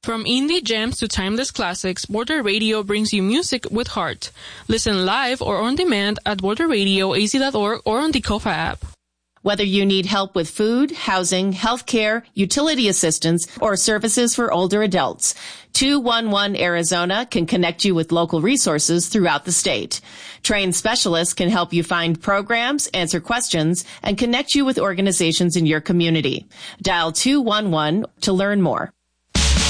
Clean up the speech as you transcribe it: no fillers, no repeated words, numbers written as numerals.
From indie gems to timeless classics, Border Radio brings you music with heart. Listen live or on demand at borderradioaz.org or on the Kofa app. Whether you need help with food, housing, healthcare, utility assistance, or services for older adults, 211 Arizona can connect you with local resources throughout the state. Trained specialists can help you find programs, answer questions, and connect you with organizations in your community. Dial 211 to learn more.